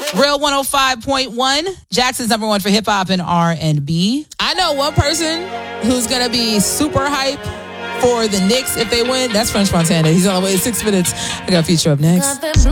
Real 105.1. Jackson's number one for hip hop and R&B. I know one person who's going to be super hype for the Knicks if they win. That's French Montana. He's on the way in 6 minutes. I got a feature up next.